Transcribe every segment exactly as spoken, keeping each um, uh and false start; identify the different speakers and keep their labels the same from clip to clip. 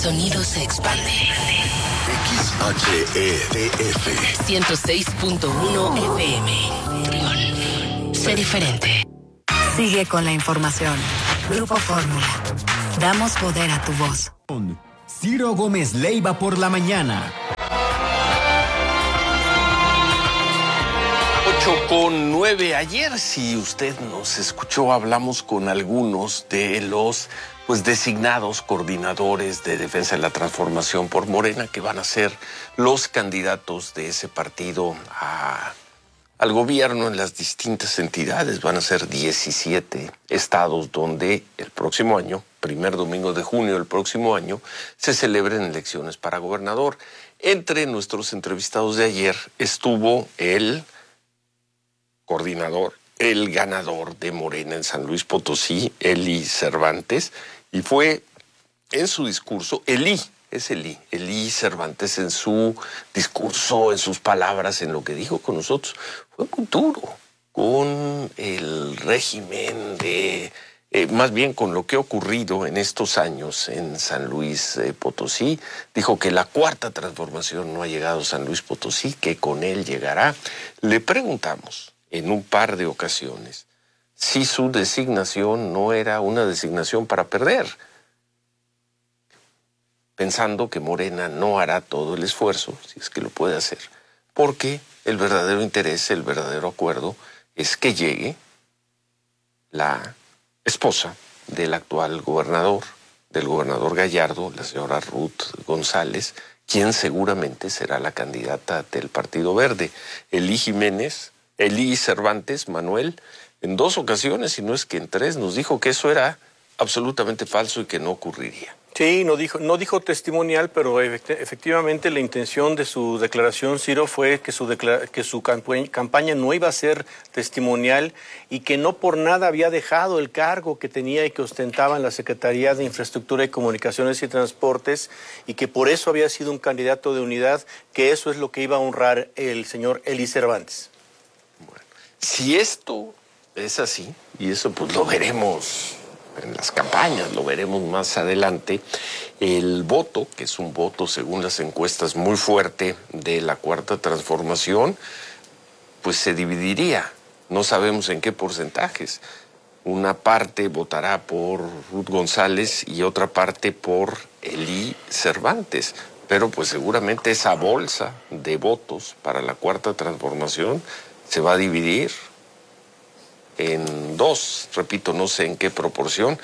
Speaker 1: sonido se expande.
Speaker 2: X H E D F
Speaker 1: ciento seis punto uno F M. Trión. Sé diferente.
Speaker 3: Sigue con la información. Grupo Fórmula. Damos poder a tu voz.
Speaker 4: Ciro Gómez Leiva por la mañana.
Speaker 5: ocho con nueve. Ayer, si usted nos escuchó, hablamos con algunos de los pues designados coordinadores de Defensa de la Transformación por Morena, que van a ser los candidatos de ese partido a, al gobierno en las distintas entidades. Van a ser diecisiete estados donde el próximo año, primer domingo de junio del próximo año, se celebren elecciones para gobernador. Entre nuestros entrevistados de ayer estuvo el coordinador, el ganador de Morena en San Luis Potosí, Eli Cervantes, y fue en su discurso, Eli, es Eli, Eli Cervantes en su discurso, en sus palabras, en lo que dijo con nosotros, fue muy duro con el régimen de, eh, más bien con lo que ha ocurrido en estos años en San Luis eh, Potosí. Dijo que la cuarta transformación no ha llegado a San Luis Potosí, que con él llegará. Le preguntamos en un par de ocasiones si su designación no era una designación para perder, pensando que Morena no hará todo el esfuerzo, si es que lo puede hacer, porque el verdadero interés, el verdadero acuerdo es que llegue la esposa del actual gobernador, del gobernador Gallardo, la señora Ruth González, quien seguramente será la candidata del Partido Verde. Eli Jiménez, Eli Cervantes, Manuel, en dos ocasiones, si no es que en tres, nos dijo que eso era absolutamente falso y que no ocurriría.
Speaker 6: Sí, no dijo, no dijo testimonial, pero efectivamente la intención de su declaración, Ciro, fue que su, declara, que su campaña no iba a ser testimonial y que no por nada había dejado el cargo que tenía y que ostentaba en la Secretaría de Infraestructura y Comunicaciones y Transportes, y que por eso había sido un candidato de unidad, que eso es lo que iba a honrar el señor Eli Cervantes.
Speaker 5: Bueno, si esto es así, y eso pues lo veremos en las campañas, lo veremos más adelante, el voto, que es un voto según las encuestas muy fuerte de la Cuarta Transformación, pues se dividiría, no sabemos en qué porcentajes. Una parte votará por Ruth González y otra parte por Eli Cervantes, pero pues seguramente esa bolsa de votos para la Cuarta Transformación se va a dividir en dos, repito, no sé en qué proporción.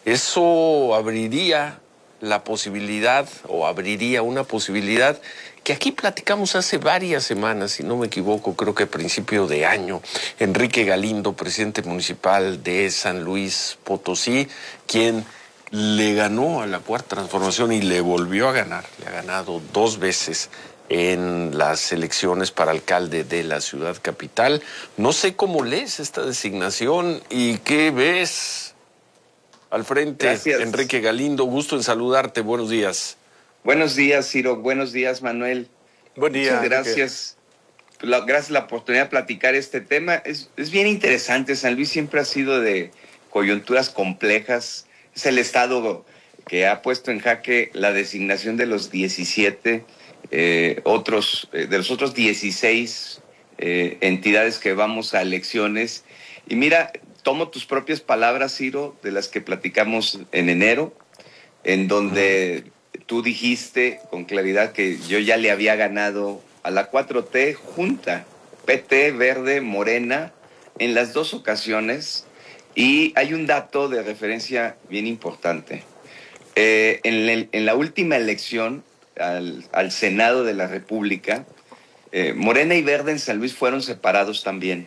Speaker 5: Eso abriría la posibilidad, o abriría una posibilidad que aquí platicamos hace varias semanas, si no me equivoco, creo que a principio de año. Enrique Galindo, presidente municipal de San Luis Potosí, quien le ganó a la Cuarta Transformación y le volvió a ganar, le ha ganado dos veces en las elecciones para alcalde de la ciudad capital. No sé cómo lees esta designación y qué ves al frente.
Speaker 7: Gracias.
Speaker 5: Enrique Galindo, gusto en saludarte, buenos días.
Speaker 7: Buenos días, Ciro, buenos días, Manuel.
Speaker 6: Buen día.
Speaker 7: Muchas gracias. La, gracias por la oportunidad de platicar este tema. Es, es bien interesante. San Luis siempre ha sido de coyunturas complejas. Es el estado que ha puesto en jaque la designación de los diecisiete Eh, otros, eh, de los otros dieciséis eh, entidades que vamos a elecciones. Y mira, tomo tus propias palabras, Ciro, de las que platicamos en enero, en donde tú dijiste con claridad que yo ya le había ganado a la cuatro T junta, P T, Verde, Morena, en las dos ocasiones. Y hay un dato de referencia bien importante. Eh, en, el, en la última elección Al, al Senado de la República, eh, Morena y Verde en San Luis fueron separados también.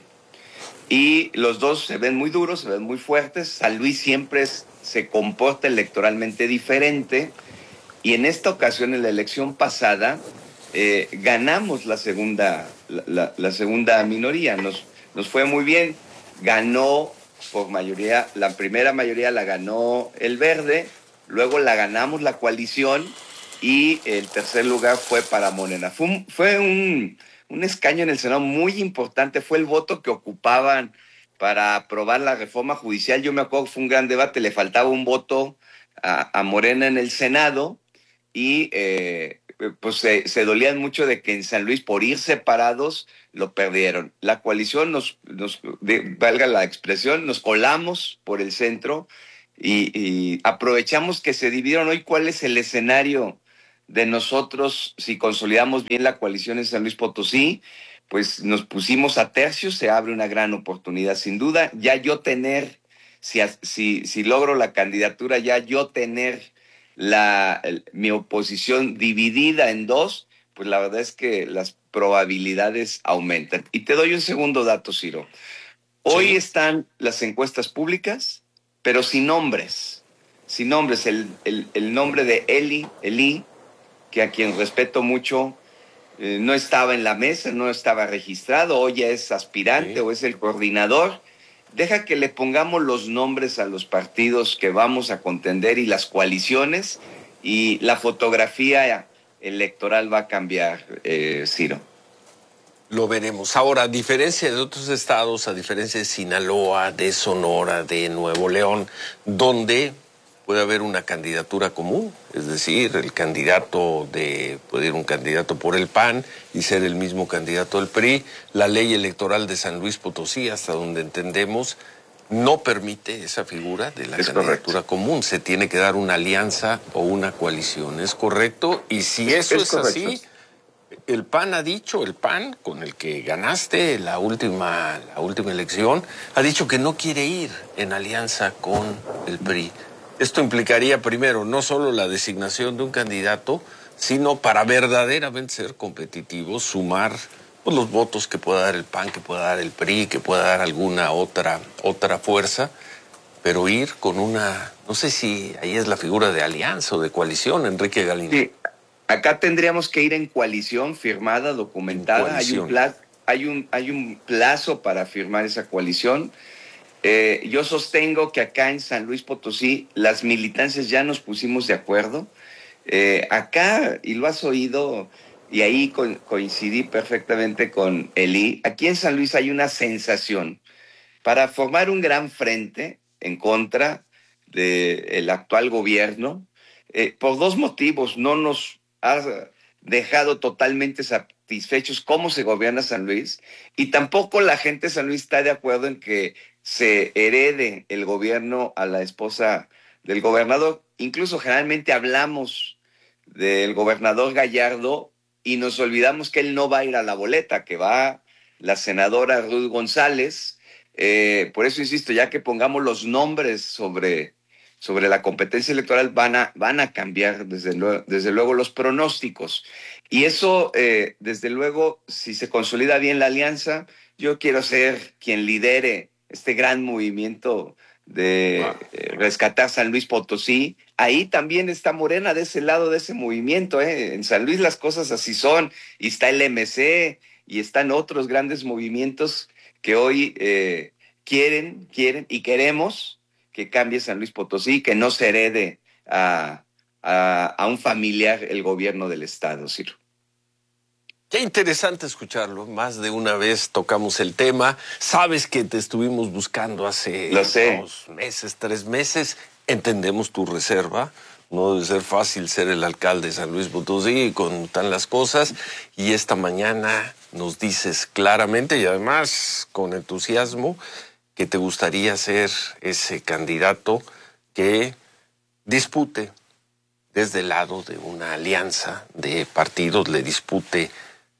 Speaker 7: Y los dos se ven muy duros, se ven muy fuertes. San Luis siempre es, se comporta electoralmente diferente. Y en esta ocasión, en la elección pasada, eh, ganamos la segunda, la, la, la segunda minoría. Nos, nos fue muy bien. Ganó por mayoría, la primera mayoría la ganó el Verde, luego la ganamos la coalición, y el tercer lugar fue para Morena. Fue un, fue un, un escaño en el Senado muy importante, fue el voto que ocupaban para aprobar la reforma judicial. Yo me acuerdo que fue un gran debate, le faltaba un voto a, a Morena en el Senado, y eh, pues se, se dolían mucho de que en San Luis, por ir separados, lo perdieron. La coalición nos, nos de, valga la expresión, nos colamos por el centro y, y aprovechamos que se dividieron. Hoy, ¿cuál es el escenario de nosotros si consolidamos bien la coalición en San Luis Potosí? Pues nos pusimos a tercios, se abre una gran oportunidad sin duda. Ya yo tener, si, si, si logro la candidatura, ya yo tener la, mi oposición dividida en dos, pues la verdad es que las probabilidades aumentan. Y te doy un segundo dato, Ciro. Hoy sí están las encuestas públicas, pero sin nombres. Sin nombres. El, el, el nombre de Eli, Eli, que a quien respeto mucho, eh, no estaba en la mesa, no estaba registrado, hoy ya es aspirante sí. o es el coordinador. Deja que le pongamos los nombres a los partidos que vamos a contender y las coaliciones, y la fotografía electoral va a cambiar, eh, Ciro.
Speaker 5: Lo veremos. Ahora, a diferencia de otros estados, a diferencia de Sinaloa, de Sonora, de Nuevo León, donde puede haber una candidatura común, es decir, el candidato de, puede ir un candidato por el P A N y ser el mismo candidato del P R I. La ley electoral de San Luis Potosí, hasta donde entendemos, no permite esa figura de la es candidatura correcto. común. Se tiene que dar una alianza o una coalición, ¿es correcto? Y si es, eso es, es así, el P A N ha dicho, el P A N con el que ganaste la última, la última elección, ha dicho que no quiere ir en alianza con el P R I. Esto implicaría, primero, no solo la designación de un candidato, sino para verdaderamente ser competitivos, sumar pues, los votos que pueda dar el P A N, que pueda dar el P R I, que pueda dar alguna otra, otra fuerza, pero ir con una, no sé si ahí es la figura de alianza o de coalición, Enrique Galindo.
Speaker 7: Sí, acá tendríamos que ir en coalición firmada, documentada. Coalición. Hay un plazo, hay un, hay un plazo para firmar esa coalición. Eh, yo sostengo que acá en San Luis Potosí las militancias ya nos pusimos de acuerdo. Eh, acá, y lo has oído, y ahí co coincidí perfectamente con Eli, aquí en San Luis hay una sensación para formar un gran frente en contra del actual gobierno, eh, por dos motivos. No nos ha dejado totalmente satisfechos cómo se gobierna San Luis, y tampoco la gente de San Luis está de acuerdo en que se herede el gobierno a la esposa del gobernador. Incluso generalmente hablamos del gobernador Gallardo y nos olvidamos que él no va a ir a la boleta, que va la senadora Ruth González. Eh, por eso insisto, ya que pongamos los nombres sobre, sobre la competencia electoral, van a, van a cambiar desde luego, desde luego los pronósticos. Y eso, eh, desde luego, si se consolida bien la alianza, yo quiero ser quien lidere este gran movimiento de wow. eh, rescatar San Luis Potosí. Ahí también está Morena de ese lado de ese movimiento. ¿eh? En San Luis las cosas así son, y está el M C, y están otros grandes movimientos que hoy eh, quieren, quieren y queremos que cambie San Luis Potosí, que no se herede a, a, a un familiar el gobierno del estado, Ciro.
Speaker 5: Qué interesante escucharlo. Más de una vez tocamos el tema. Sabes que te estuvimos buscando hace dos meses, tres meses. Entendemos tu reserva. No debe ser fácil ser el alcalde de San Luis Potosí con tan las cosas. Y esta mañana nos dices claramente y además con entusiasmo que te gustaría ser ese candidato que dispute desde el lado de una alianza de partidos, le dispute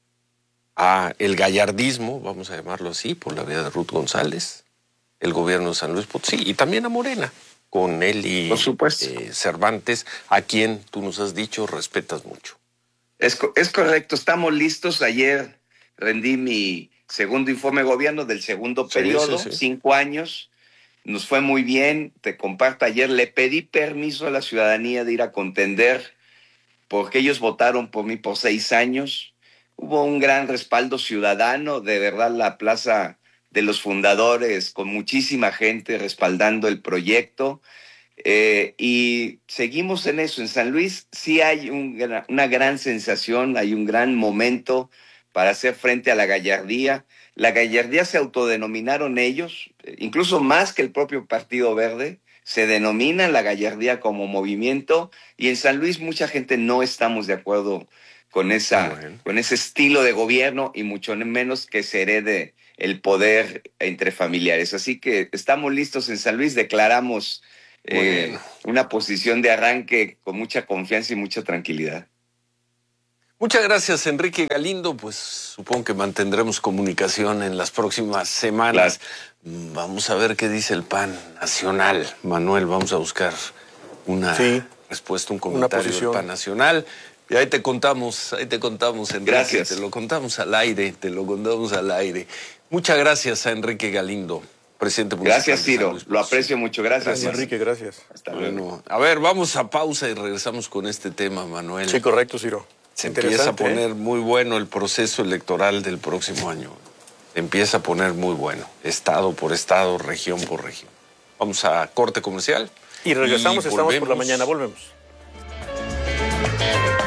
Speaker 5: a el gallardismo, vamos a llamarlo así, por la vía de Ruth González, el gobierno de San Luis Potosí, y también a Morena, con él y
Speaker 7: por supuesto.
Speaker 5: Eh, Cervantes, a quien tú nos has dicho respetas mucho.
Speaker 7: Es, es correcto, estamos listos. Ayer rendí mi segundo informe de gobierno del segundo sí, periodo, sí, sí. cinco años, nos fue muy bien. Te comparto, ayer le pedí permiso a la ciudadanía de ir a contender, porque ellos votaron por mí por seis años. Hubo un gran respaldo ciudadano, de verdad la Plaza de los Fundadores, con muchísima gente respaldando el proyecto. Eh, y seguimos en eso. En San Luis sí hay un, una gran sensación, hay un gran momento para hacer frente a la gallardía. La gallardía se autodenominaron ellos, incluso más que el propio Partido Verde. se denomina la gallardía como movimiento, y en San Luis mucha gente no estamos de acuerdo con, esa, bueno. con ese estilo de gobierno, y mucho menos que se herede el poder entre familiares. Así que estamos listos en San Luis, declaramos eh, bueno. una posición de arranque con mucha confianza y mucha tranquilidad.
Speaker 5: Muchas gracias, Enrique Galindo. Pues supongo que mantendremos comunicación en las próximas semanas. Claro. Vamos a ver qué dice el P A N Nacional. Manuel, vamos a buscar una sí, respuesta, un comentario del P A N Nacional. Y ahí te contamos, ahí te contamos, Enrique.
Speaker 7: Gracias.
Speaker 5: Te lo contamos al aire, te lo contamos al aire. Muchas gracias a Enrique Galindo, presidente municipal.
Speaker 7: Gracias, Ciro. Lo aprecio mucho. Gracias.
Speaker 6: Gracias, Enrique. Gracias.
Speaker 7: Hasta luego.
Speaker 5: Bueno, a ver, vamos a pausa y regresamos con este tema, Manuel.
Speaker 6: Sí, correcto, Ciro.
Speaker 5: Se empieza a poner ¿eh? muy bueno el proceso electoral del próximo año. Se empieza a poner muy bueno. Estado por estado, región por región. Vamos a corte comercial.
Speaker 6: Y regresamos, y estamos por la mañana. Volvemos.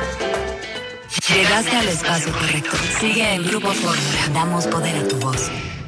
Speaker 3: Llegaste al espacio correcto. Sigue el Grupo Fórmula. Damos poder a tu voz.